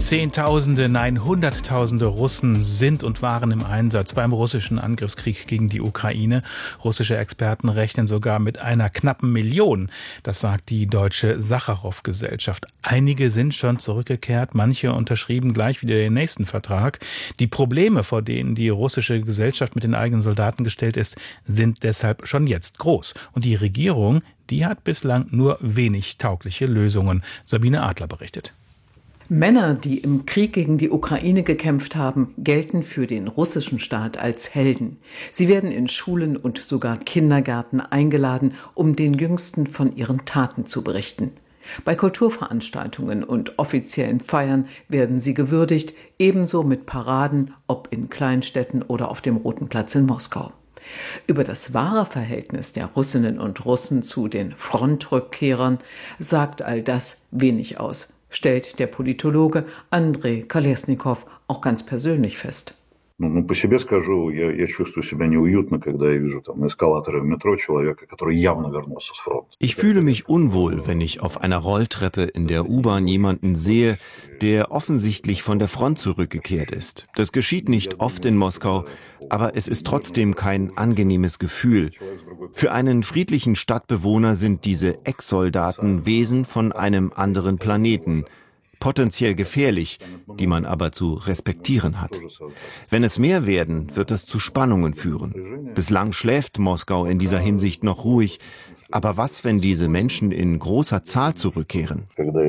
Zehntausende, nein, Hunderttausende Russen sind und waren im Einsatz beim russischen Angriffskrieg gegen die Ukraine. Russische Experten rechnen sogar mit einer knappen Million. Das sagt die Deutsche Sacharow-Gesellschaft. Einige sind schon zurückgekehrt, manche unterschrieben gleich wieder den nächsten Vertrag. Die Probleme, vor denen die russische Gesellschaft mit den eigenen Soldaten gestellt ist, sind deshalb schon jetzt groß. Und die Regierung, die hat bislang nur wenig taugliche Lösungen. Sabine Adler berichtet. Männer, die im Krieg gegen die Ukraine gekämpft haben, gelten für den russischen Staat als Helden. Sie werden in Schulen und sogar Kindergärten eingeladen, um den Jüngsten von ihren Taten zu berichten. Bei Kulturveranstaltungen und offiziellen Feiern werden sie gewürdigt, ebenso mit Paraden, ob in Kleinstädten oder auf dem Roten Platz in Moskau. Über das wahre Verhältnis der Russinnen und Russen zu den Frontrückkehrern sagt all das wenig aus, stellt der Politologe Andrei Kolesnikow auch ganz persönlich fest. По себе скажу, я чувствую себя неуютно, когда я вижу на эскалаторе в метро человека, который явно вернулся с фронта. Ich fühle mich unwohl, wenn ich auf einer Rolltreppe in der U-Bahn jemanden sehe, der offensichtlich von der Front zurückgekehrt ist. Das geschieht nicht oft in Moskau, aber es ist trotzdem kein angenehmes Gefühl. Für einen friedlichen Stadtbewohner sind diese Ex-Soldaten Wesen von einem anderen Planeten. Potenziell gefährlich, die man aber zu respektieren hat. Wenn es mehr werden, wird das zu Spannungen führen. Bislang schläft Moskau in dieser Hinsicht noch ruhig. Aber was, wenn diese Menschen in großer Zahl zurückkehren?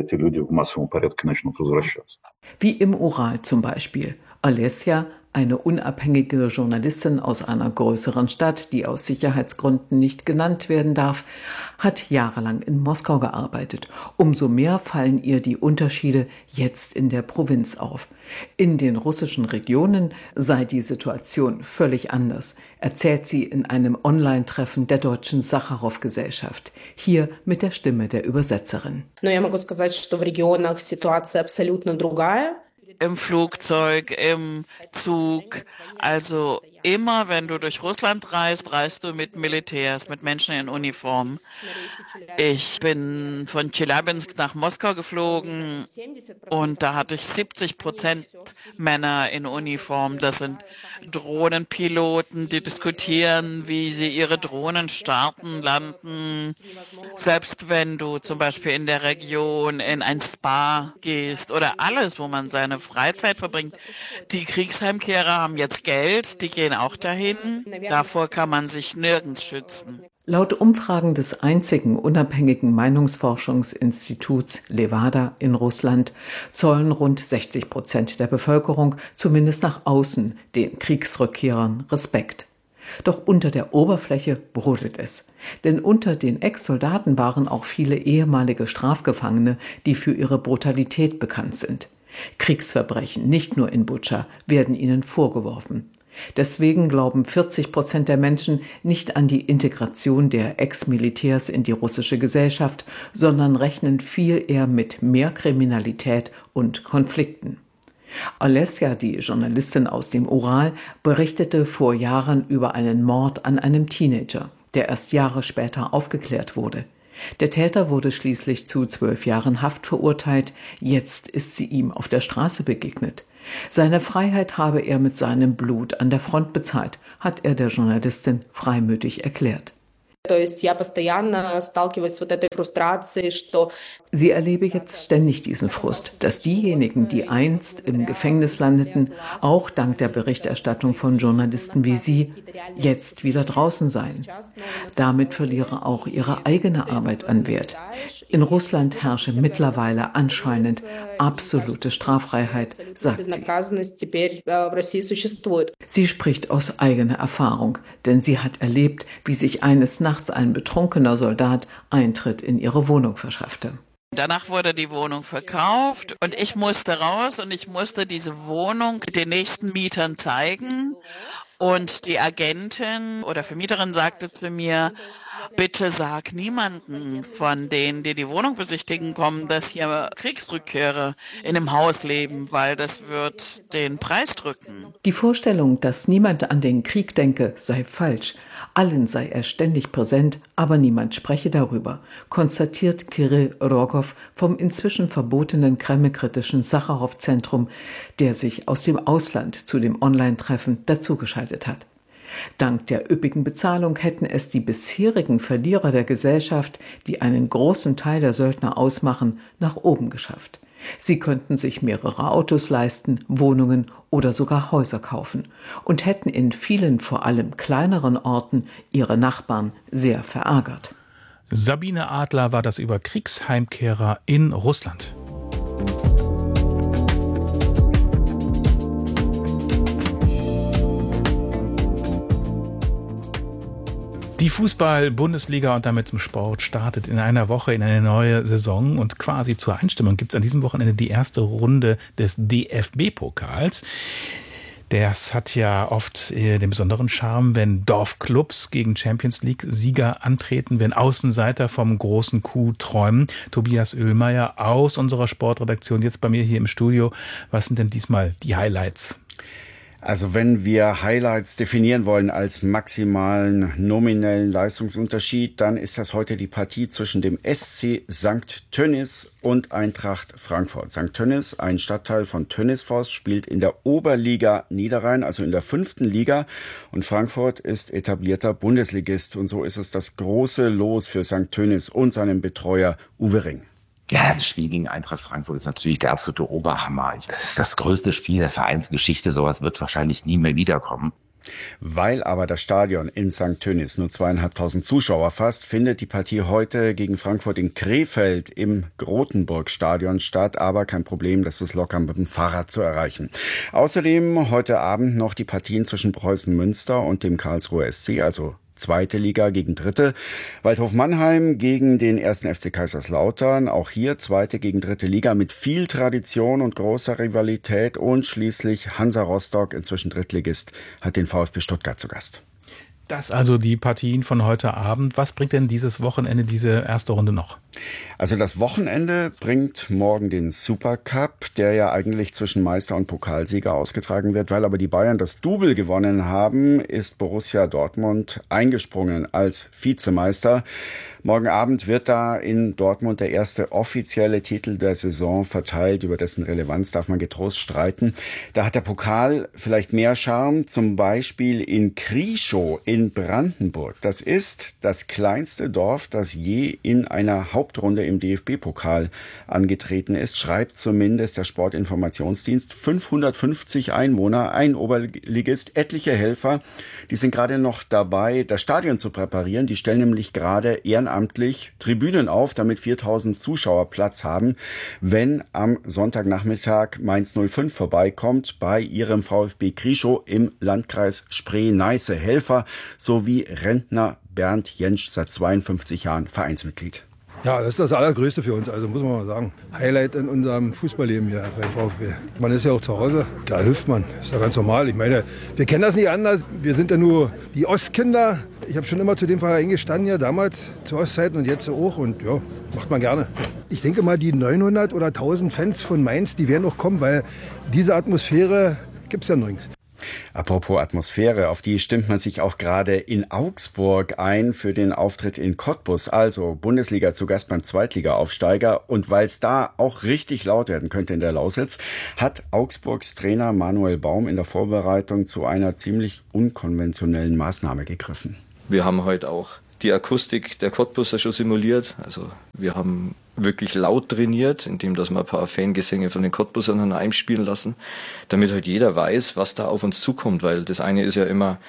Wie im Ural zum Beispiel. Olesja, eine unabhängige Journalistin aus einer größeren Stadt, die aus Sicherheitsgründen nicht genannt werden darf, hat jahrelang in Moskau gearbeitet. Umso mehr fallen ihr die Unterschiede jetzt in der Provinz auf. In den russischen Regionen sei die Situation völlig anders, erzählt sie in einem Online-Treffen der Deutschen Sacharow-Gesellschaft. Hier mit der Stimme der Übersetzerin. Im Flugzeug, im Zug, also immer, wenn du durch Russland reist, reist du mit Militärs, mit Menschen in Uniform. Ich bin von Tscheljabinsk nach Moskau geflogen und da hatte ich 70% Männer in Uniform. Das sind Drohnenpiloten, die diskutieren, wie sie ihre Drohnen starten, landen. Selbst wenn du zum Beispiel in der Region in ein Spa gehst oder alles, wo man seine Freizeit verbringt. Die Kriegsheimkehrer haben jetzt Geld, die gehen auch dahin. Davor kann man sich nirgends schützen. Laut Umfragen des einzigen unabhängigen Meinungsforschungsinstituts Levada in Russland zollen rund 60% der Bevölkerung zumindest nach außen den Kriegsrückkehrern Respekt. Doch unter der Oberfläche brodelt es. Denn unter den Ex-Soldaten waren auch viele ehemalige Strafgefangene, die für ihre Brutalität bekannt sind. Kriegsverbrechen, nicht nur in Butscha, werden ihnen vorgeworfen. Deswegen glauben 40% der Menschen nicht an die Integration der Ex-Militärs in die russische Gesellschaft, sondern rechnen viel eher mit mehr Kriminalität und Konflikten. Olesja, die Journalistin aus dem Ural, berichtete vor Jahren über einen Mord an einem Teenager, der erst Jahre später aufgeklärt wurde. Der Täter wurde schließlich zu 12 Jahren Haft verurteilt. Jetzt ist sie ihm auf der Straße begegnet. Seine Freiheit habe er mit seinem Blut an der Front bezahlt, hat er der Journalistin freimütig erklärt. Sie erlebe jetzt ständig diesen Frust, dass diejenigen, die einst im Gefängnis landeten, auch dank der Berichterstattung von Journalisten wie Sie, jetzt wieder draußen seien. Damit verliere auch ihre eigene Arbeit an Wert. In Russland herrsche mittlerweile anscheinend absolute Straffreiheit, sagt sie. Sie spricht aus eigener Erfahrung, denn sie hat erlebt, wie sich eines Nachts ein betrunkener Soldat Eintritt in ihre Wohnung verschaffte. Danach wurde die Wohnung verkauft und ich musste raus und ich musste diese Wohnung den nächsten Mietern zeigen. Und die Agentin oder Vermieterin sagte zu mir, bitte sag niemanden von denen, die die Wohnung besichtigen kommen, dass hier Kriegsrückkehrer in dem Haus leben, weil das wird den Preis drücken. Die Vorstellung, dass niemand an den Krieg denke, sei falsch. Allen sei er ständig präsent, aber niemand spreche darüber, konstatiert Kirill Rogow vom inzwischen verbotenen kremlkritischen Sacharow-Zentrum, der sich aus dem Ausland zu dem Online-Treffen dazugeschaltet hat. Dank der üppigen Bezahlung hätten es die bisherigen Verlierer der Gesellschaft, die einen großen Teil der Söldner ausmachen, nach oben geschafft. Sie könnten sich mehrere Autos leisten, Wohnungen oder sogar Häuser kaufen und hätten in vielen, vor allem kleineren Orten, ihre Nachbarn sehr verärgert. Sabine Adler war das über Kriegsheimkehrer in Russland. Die Fußball-Bundesliga und damit zum Sport startet in einer Woche in eine neue Saison und quasi zur Einstimmung gibt es an diesem Wochenende die erste Runde des DFB-Pokals. Das hat ja oft den besonderen Charme, wenn Dorfclubs gegen Champions-League-Sieger antreten, wenn Außenseiter vom großen Coup träumen. Tobias Oehlmeier aus unserer Sportredaktion, jetzt bei mir hier im Studio. Was sind denn diesmal die Highlights? Also wenn wir Highlights definieren wollen als maximalen nominellen Leistungsunterschied, dann ist das heute die Partie zwischen dem SC St. Tönnies und Eintracht Frankfurt. St. Tönnies, ein Stadtteil von Tönnisfors, spielt in der Oberliga Niederrhein, also in der 5. Liga. Und Frankfurt ist etablierter Bundesligist. Und so ist es das große Los für St. Tönnies und seinen Betreuer Uwe Ring. Ja, das Spiel gegen Eintracht Frankfurt ist natürlich der absolute Oberhammer. Das ist das größte Spiel der Vereinsgeschichte. Sowas wird wahrscheinlich nie mehr wiederkommen. Weil aber das Stadion in St. Tönnies nur 2.500 Zuschauer fasst, findet die Partie heute gegen Frankfurt in Krefeld im Grotenburg-Stadion statt. Aber kein Problem, das ist locker mit dem Fahrrad zu erreichen. Außerdem heute Abend noch die Partien zwischen Preußen Münster und dem Karlsruher SC, also zweite Liga gegen dritte. Waldhof Mannheim gegen den 1. FC Kaiserslautern. Auch hier zweite gegen dritte Liga mit viel Tradition und großer Rivalität. Und schließlich Hansa Rostock, inzwischen Drittligist, hat den VfB Stuttgart zu Gast. Das also die Partien von heute Abend. Was bringt denn dieses Wochenende, diese erste Runde noch? Also das Wochenende bringt morgen den Supercup, der ja eigentlich zwischen Meister und Pokalsieger ausgetragen wird. Weil aber die Bayern das Double gewonnen haben, ist Borussia Dortmund eingesprungen als Vizemeister. Morgen Abend wird da in Dortmund der erste offizielle Titel der Saison verteilt. Über dessen Relevanz darf man getrost streiten. Da hat der Pokal vielleicht mehr Charme, zum Beispiel in Krieschow in Brandenburg. Das ist das kleinste Dorf, das je in einer Hauptrunde im DFB-Pokal angetreten ist, schreibt zumindest der Sportinformationsdienst. 550 Einwohner, ein Oberligist, etliche Helfer. Die sind gerade noch dabei, das Stadion zu präparieren. Die stellen nämlich gerade ehrenamtlich Tribünen auf, damit 4.000 Zuschauer Platz haben, wenn am Sonntagnachmittag Mainz 05 vorbeikommt bei ihrem VfB Krieschow im Landkreis Spree-Neiße. Helfer sowie Rentner Bernd Jentsch, seit 52 Jahren Vereinsmitglied. Ja, das ist das Allergrößte für uns, also muss man mal sagen. Highlight in unserem Fußballleben hier beim VfB. Man ist ja auch zu Hause, da hilft man, ist ja ganz normal. Ich meine, wir kennen das nicht anders, wir sind ja nur die Ostkinder. Ich habe schon immer zu dem Verein gestanden, ja, damals zu Ostzeiten und jetzt auch und ja, macht man gerne. Ich denke mal, die 900 oder 1000 Fans von Mainz, die werden noch kommen, weil diese Atmosphäre gibt es ja nirgends. Apropos Atmosphäre, auf die stimmt man sich auch gerade in Augsburg ein für den Auftritt in Cottbus, also Bundesliga zu Gast beim Zweitliga-Aufsteiger. Und weil es da auch richtig laut werden könnte in der Lausitz, hat Augsburgs Trainer Manuel Baum in der Vorbereitung zu einer ziemlich unkonventionellen Maßnahme gegriffen. Wir haben heute auch die Akustik der Cottbuser schon simuliert. Also wir haben wirklich laut trainiert, indem dass wir ein paar Fangesänge von den Cottbusern einspielen lassen, damit halt jeder weiß, was da auf uns zukommt. Weil das eine ist ja immer,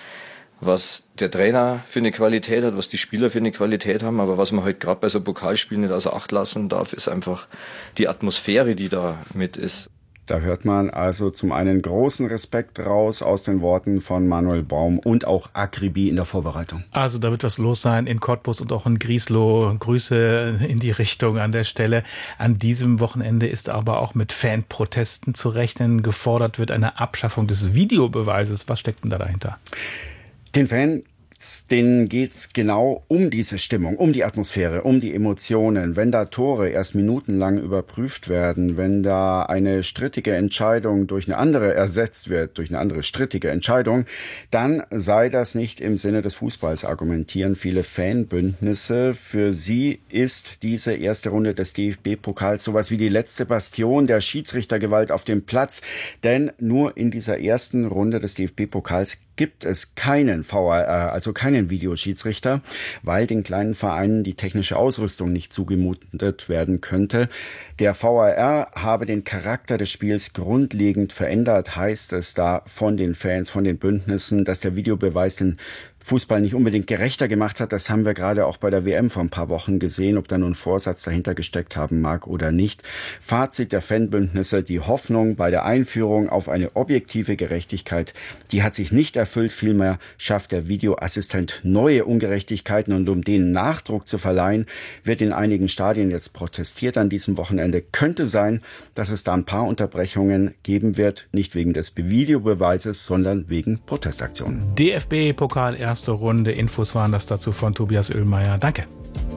was der Trainer für eine Qualität hat, was die Spieler für eine Qualität haben. Aber was man halt gerade bei so Pokalspielen nicht außer Acht lassen darf, ist einfach die Atmosphäre, die da mit ist. Da hört man also zum einen großen Respekt raus aus den Worten von Manuel Baum und auch Akribie in der Vorbereitung. Also da wird was los sein in Cottbus und auch in Griesloh. Grüße in die Richtung an der Stelle. An diesem Wochenende ist aber auch mit Fanprotesten zu rechnen. Gefordert wird eine Abschaffung des Videobeweises. Was steckt denn da dahinter? Den Fan denen geht's genau um diese Stimmung, um die Atmosphäre, um die Emotionen. Wenn da Tore erst minutenlang überprüft werden, wenn da eine strittige Entscheidung durch eine andere ersetzt wird, durch eine andere strittige Entscheidung, dann sei das nicht im Sinne des Fußballs, argumentieren viele Fanbündnisse. Für sie ist diese erste Runde des DFB-Pokals sowas wie die letzte Bastion der Schiedsrichtergewalt auf dem Platz. Denn nur in dieser ersten Runde des DFB-Pokals gibt es keinen VAR, also keinen Videoschiedsrichter, weil den kleinen Vereinen die technische Ausrüstung nicht zugemutet werden könnte. Der VAR habe den Charakter des Spiels grundlegend verändert, heißt es da von den Fans, von den Bündnissen, dass der Videobeweis den Fußball nicht unbedingt gerechter gemacht hat. Das haben wir gerade auch bei der WM vor ein paar Wochen gesehen, ob da nun Vorsatz dahinter gesteckt haben mag oder nicht. Fazit der Fanbündnisse: Die Hoffnung bei der Einführung auf eine objektive Gerechtigkeit, die hat sich nicht erfüllt. Vielmehr schafft der Videoassistent neue Ungerechtigkeiten, und um denen Nachdruck zu verleihen, wird in einigen Stadien jetzt protestiert an diesem Wochenende. Könnte sein, dass es da ein paar Unterbrechungen geben wird, nicht wegen des Videobeweises, sondern wegen Protestaktionen. DFB-Pokal erste Runde. Infos waren das dazu von Tobias Oehlmeier. Danke.